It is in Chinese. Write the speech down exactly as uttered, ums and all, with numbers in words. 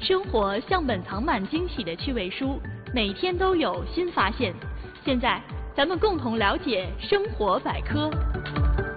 生活像本藏满惊喜的趣味书，每天都有新发现。现在，咱们共同了解生活百科。